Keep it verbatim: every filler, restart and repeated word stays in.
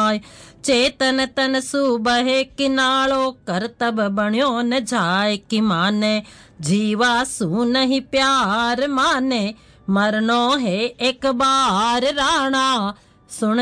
जाय। चेतन तन सुबहे किनालो करतब बण्यो न जाय। कि माने जीवा सु नहीं प्यार माने मरनो है एक बार राणा। सुन